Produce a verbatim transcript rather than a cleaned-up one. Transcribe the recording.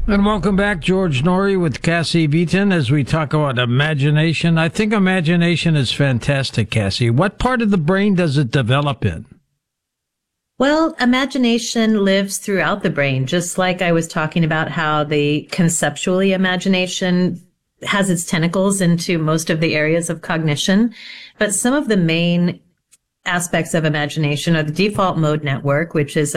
And welcome back, George Norrie with Cassie Beaton, as we talk about imagination. I think imagination is fantastic, Cassie. What part of the brain does it develop in? Well, imagination lives throughout the brain, just like I was talking about how the conceptually imagination has its tentacles into most of the areas of cognition. But some of the main aspects of imagination are the default mode network, which is